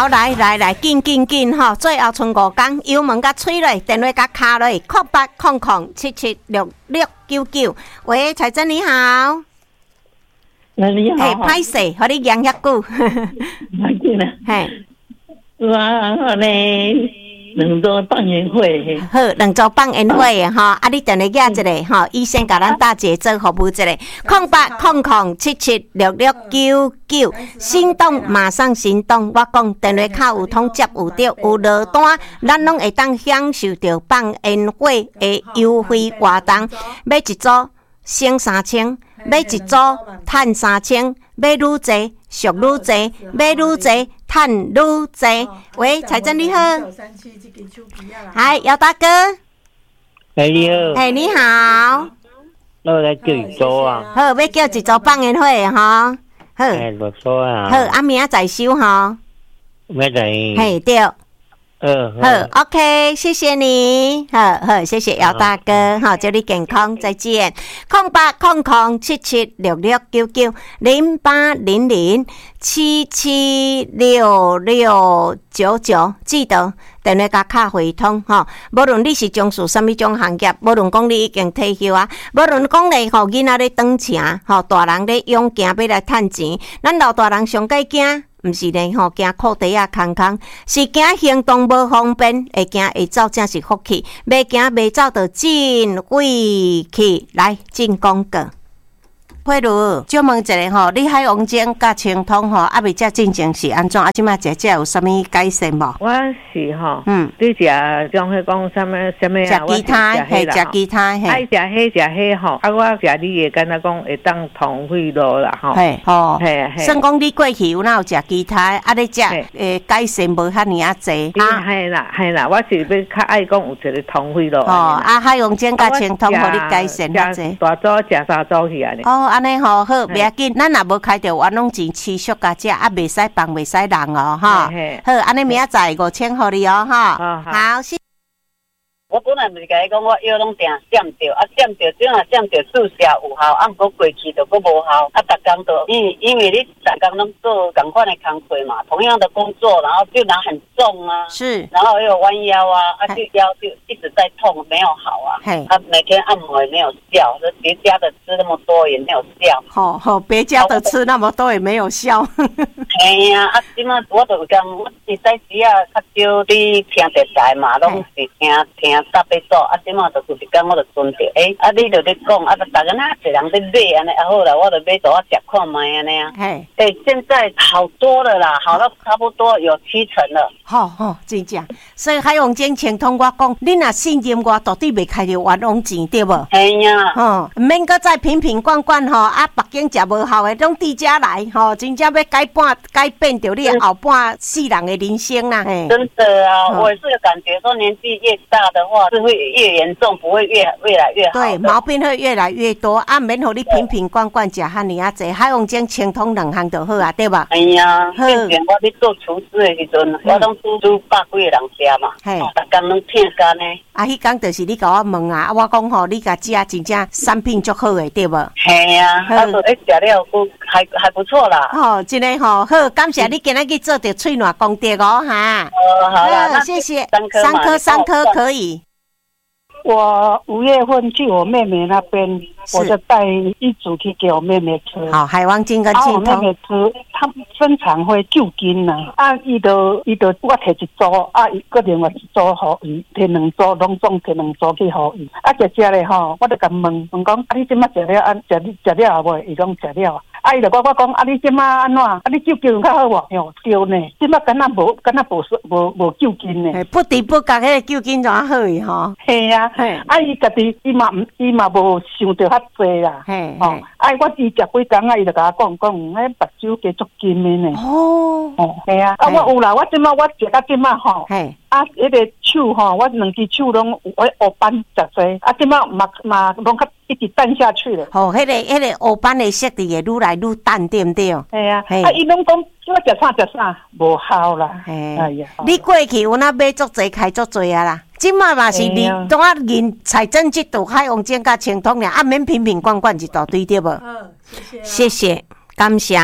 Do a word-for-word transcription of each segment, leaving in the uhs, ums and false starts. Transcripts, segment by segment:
来来来，紧紧紧吼！最后剩五工，油门甲吹落，电话甲卡落，空八空空七七六六九九。喂，彩珍你好。 你好。 嘿，歹势，互你养遐久。 歹紧啦。 嘿。 我呢，两组放烟火。 好，两组放烟火的吼，啊，你电话寄一个吼，医生甲咱大姐做服务一个，空八空空七七六六九九，心动马上行动。我讲电话卡有通接有着有落单，咱拢会当享受着放烟火的优惠活动，买一组省三千，买一组赚三千，买愈济俗愈济，买愈济。赚愈济。喂，财政你好。嗨，姚大哥。 哎你好。 哎你好。 我来叫一组啊。 好，要叫一组放烟火的吼。好。 哎，不错啊。 好，啊明仔载收吼。 明仔载。 嘿，对。 嗯， 好 ，OK， 谢谢你，好好，谢谢姚大哥，好，祝你健康，再见。空八空空七七六六九九零八零零七七六六九九，记得电话甲卡回通吼。无论你是从事什么种行业，无论讲你已经退休啊，无论讲咧吼囡仔咧当钱，吼大人咧用行要来趁钱，咱老大人上介惊。毋是咧吼，惊裤底啊空空，是惊行动无方便，会惊会走正是福气，袂惊袂走就真贵气。来进广告。譬如，就问一下吼，你海王精甲清通吼，啊未才进前是安怎？啊，即马食食有啥物改善无？ 我是吼， 嗯， 你食种迄讲啥物啥物啊？ 食鸡汤，嘿，食鸡汤，嘿， 爱食迄食迄吼，啊，我食你个，敢若讲会当通血路啦吼。 嘿，吼， 嘿， 算讲你过去有哪有食鸡汤，啊，你食诶改善无遐尔啊济。 啊，系啦，系啦，我是要较爱讲有一个通血路。 哦，啊，海王精甲清通，互你改善遐济。 大组食三组去安尼。 哦。安尼吼好，袂要紧，咱若无开着冤枉钱，持续甲食，啊，袂使放，袂使人哦，哈。好，安尼明仔载五千互你哦，哈。好，谢。 我本来毋是甲你讲，我药拢定占着，啊占着，只若占着注射有效，啊，毋过过去就佫无效，啊，逐工都因为因为你逐工拢做同款的工作嘛，同样的工作，然后就拿很重啊， 是， 然后又弯腰啊，啊，就腰就一直在痛，没有好啊，嘿，啊，每天按摩也没有效，这别家的吃那么多也没有效， 好好，别家的吃那么多也没有效。 哎呀，啊，即马我就讲，我实在时啊较少你听电台嘛，拢是听听。搭配做啊，即马就有一天我就顺着，诶、欸，啊，你就咧讲，啊，逐个那一人咧买安尼，啊好啦，我就买倒啊食看卖安尼啊。嘿，诶，现在好多了啦，好到差不多有七成了。 好好，真正，所以海王精清通我讲，你若信任我，到底袂开着冤枉钱对无？ 系呀， 吼，毋免搁再瓶瓶罐罐吼，啊，北京食无效的，拢伫遮来吼，真正要改半改变着你后半世人的人生啦。 真的啊，我也是有感觉说，年纪越大的话。是会越严重，不会越越来越好。 对，毛病会越来越多啊！免互你瓶瓶罐罐食遐尼啊济，海王精清通两项就好啊，对吧？ 哎呀，之前我咧做厨师的时阵，我拢煮煮百几个人食嘛，嘿，逐工拢听干呢。 啊，迄工就是你甲我问啊，我讲吼，你甲食真正产品足好诶，对无？ 嘿啊，啊，说诶，食了不还还不错啦。 哦，真诶吼，好，感谢你今日去做着喙暖功德哦，哈。 哦，好啦，那谢谢。 三颗三颗，三颗可以。 我五月份去我妹妹那边，我就带一组去给我妹妹吃。 好，海王精跟清通。 啊，我妹妹吃，她经常会救筋呐。啊，伊就伊就我摕一组，啊，伊个另外一组互伊，摕两组，拢总摕两组去互伊。啊，食食咧吼，我就甲问，问讲，啊，你即摆食了安食食了无？伊讲食了。啊，伊就我我讲，啊，你即摆安怎？啊，你救筋较好无？哟，对呢，即摆敢若无，敢若无无无救筋呢。 不得不讲，迄个救筋怎好伊吼？ 嘿啊，啊，伊家己伊嘛毋伊嘛无想着遐济啦。嘿，哦，啊，我伊食几工啊，伊就甲我讲讲，迄目睭加足筋的呢。哦，哦，嘿啊，啊，我有啦，我即摆我食到即摆吼。嘿。啊，迄个手吼，我两只手拢有迄黑斑食侪，啊，即摆嘛嘛拢较一直淡下去了。 吼，迄个迄个黑斑的色伫会愈来愈淡，对毋对？系啊，啊，伊拢讲我食啥食啥无效啦。哎呀， 你过去有哪买足侪开足侪啊啦？即摆嘛是你当啊认财政制度海王精甲清通俩，啊免瓶瓶罐罐一大堆对无？好，谢谢，谢谢，感谢。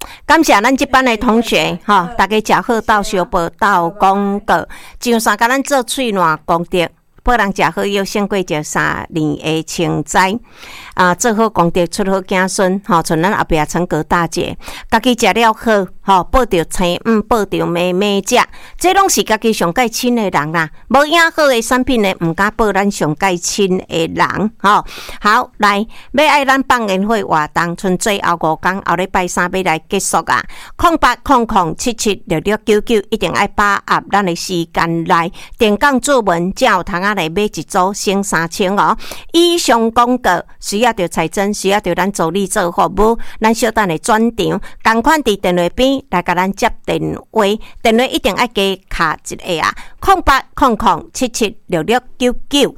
感谢咱这班的同学哈，大家食好到小报到广告，上山甲咱做喙烂功德。别人食好药，胜过食三年的清斋啊！做好功德，出好子孙，吼、哦，像咱后壁成果大姐，家己食了好，吼、哦，报着青嗯，报着妹妹食，这拢是家己上介亲的人啦。无影好的产品呢，毋敢报咱上介亲的人，吼、哦。好，来，要爱咱放烟火活动，剩最后五天，后礼拜三要来结束啊！空八空空七七六六九九，一定爱把握咱的时间内电讲注文，才有通啊。来买一组升三千哦！以上广告需要着财政，需要着咱助理做服务，咱小等的转场，同款伫电话边来甲咱接电话，电话一定爱加卡一个啊，空八空空七七六六九九。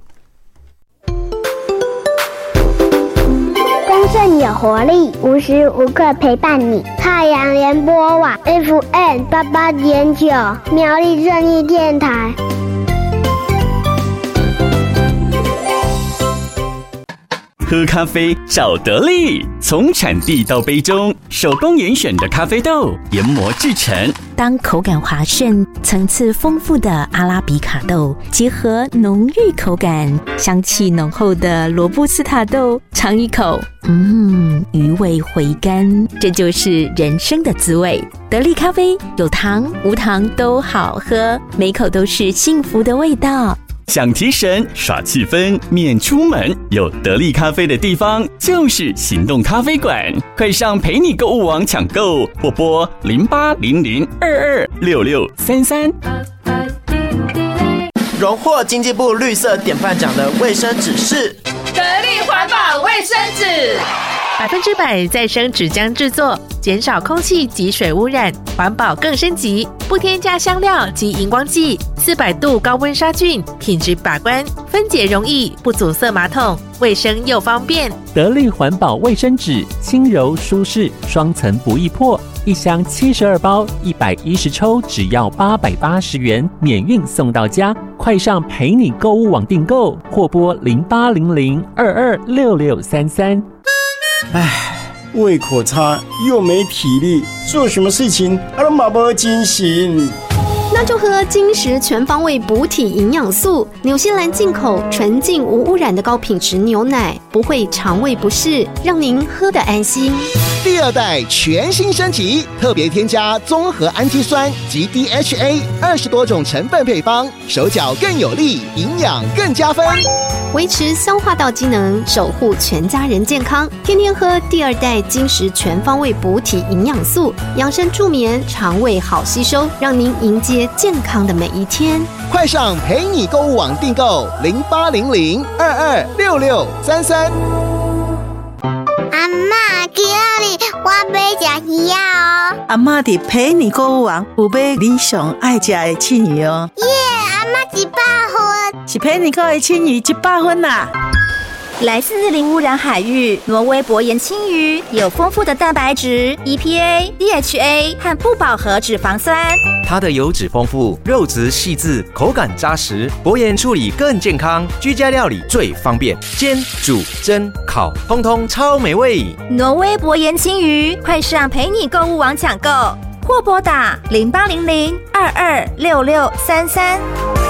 丰盛有活力，无时无刻陪伴你。太阳联播网 F M 八八点九，苗栗正义电台。 喝咖啡找得力，从产地到杯中，手工严选的咖啡豆研磨制成。 当口感滑顺、层次丰富的阿拉比卡豆结合浓郁口感、香气浓厚的罗布斯塔豆，尝一口，嗯，余味回甘，这就是人生的滋味。得力咖啡有糖无糖都好喝，每口都是幸福的味道。 想提神耍气氛免出门，有得力咖啡的地方就是行动咖啡馆，快上陪你购物网抢购，或拨零八零零二二六六三三。 荣获经济部绿色典范奖的卫生纸是得力环保卫生纸， 百分之百再生纸浆制作，减少空气及水污染，环保更升级，不添加香料及荧光剂，四百度高温杀菌，品质把关，分解容易，不阻塞马桶，卫生又方便。 得力环保卫生纸，轻柔舒适，双层不易破，一箱七十二包，一百一十抽，只要八百八十元，免运送到家。快上陪你购物网订购，或拨零八零零二二六六三三。 唉，胃口差又没体力，做什么事情啊都马不精神。 那就喝金石全方位补体营养素，纽西兰进口纯净无污染的高品质牛奶，不会肠胃不适，让您喝得安心。 第二代全新升级，特别添加综合氨基酸及 D H A 二十多种成分配方，手脚更有力，营养更加分， 维持消化道机能，守护全家人健康。天天喝第二代金石全方位补体营养素，养生助眠，肠胃好吸收，让您迎接健康的每一天。 快上陪你购物网订购零八零零二二六六三三。 阿嬷，今日我要吃鱼啊哦！ 阿嬷伫陪你购物网有买你上爱吃的青鱼哦。 耶，阿嬷一百分， 是陪你购的青鱼一百分啦。 来自零污染海域，挪威薄盐青鱼有丰富的蛋白质、E P A、D H A 和不饱和脂肪酸。 它的油脂丰富，肉质细致，口感扎实，薄盐处理更健康，居家料理最方便，煎、煮、蒸、烤，通通超美味。 挪威薄盐青鱼，快上陪你购物网抢购，或拨打零八零零二二六六三三。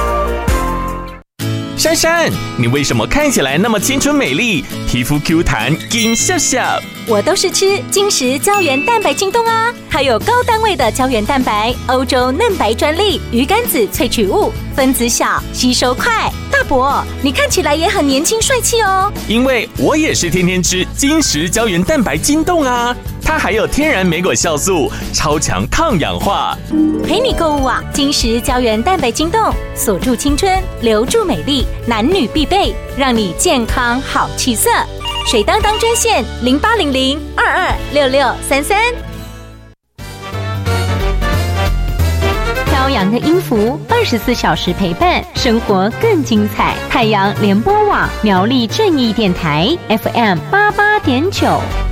珊珊，你为什么看起来那么青春美丽，皮肤 Q 弹，紧笑笑？ 我都是吃金石胶原蛋白晶冻啊，它有高单位的胶原蛋白，欧洲嫩白专利，鱼肝子萃取物，分子小，吸收快。大伯，你看起来也很年轻帅气哦。 因为我也是天天吃金石胶原蛋白晶冻啊，它还有天然莓果酵素，超强抗氧化。 陪你购物网，金石胶原蛋白晶冻，锁住青春，留住美丽，男女必备，让你健康好气色。水当当专线零八零零二二六六三三。飘扬的音符，二十四小时陪伴，生活更精彩。太阳联播网苗栗正义电台 F M 八八点九。